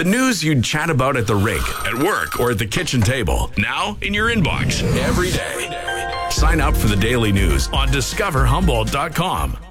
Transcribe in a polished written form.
The news you'd chat about at the rink, at work, or at the kitchen table. Now in your inbox every day. Sign up for the daily news on discoverhumboldt.com.